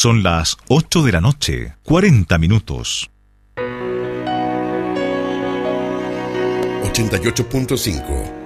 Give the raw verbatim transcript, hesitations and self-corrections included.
Son las ocho de la noche, cuarenta minutos. ochenta y ocho punto cinco